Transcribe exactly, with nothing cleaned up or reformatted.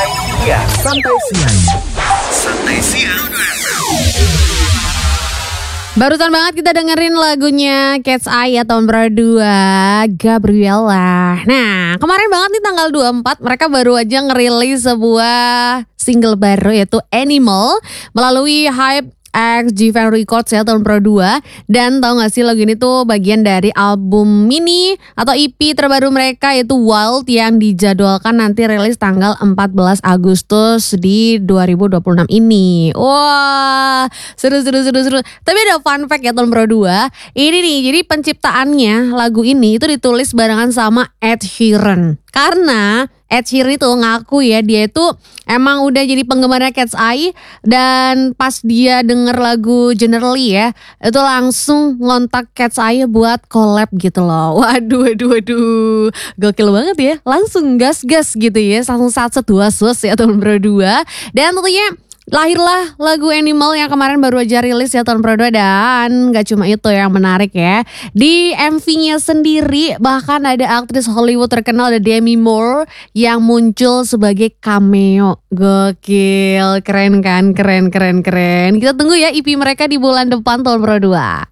Santai Siang. Santai Siang. Santai Siang. Barusan banget kita dengerin lagunya Cat's Eye ya, tahun berdua Gabriela. Nah, kemarin banget nih tanggal dua puluh empat mereka baru aja ngerilis sebuah single baru yaitu Animal melalui Hype X G-Fan Records ya, tahun berdua. Dan tahu gak sih lagu ini tuh bagian dari album mini atau E P terbaru mereka yaitu Wild yang dijadwalkan nanti rilis tanggal empat belas Agustus di dua ribu dua puluh enam ini. Wah, seru seru seru seru. Tapi ada fun fact ya tahun berdua. Ini nih, jadi penciptaannya lagu ini itu ditulis barengan sama Ed Sheeran. Karena Ed Sheeran itu ngaku ya, dia itu emang udah jadi penggemarnya Cat's Eye. Dan pas dia denger lagu Generally ya, itu langsung ngontak Cat's Eye buat collab gitu loh. Waduh, waduh, waduh, gokil banget ya. Langsung gas-gas gitu ya, langsung satu dua sus ya tahun berdua. Dan tentunya lahirlah lagu Animal yang kemarin baru aja rilis ya tahun berdua. Dan gak cuma itu yang menarik ya, di M V-nya sendiri bahkan ada aktris Hollywood terkenal, ada Demi Moore yang muncul sebagai cameo. Gokil, keren kan, keren keren keren. Kita tunggu ya E P mereka di bulan depan tahun berdua.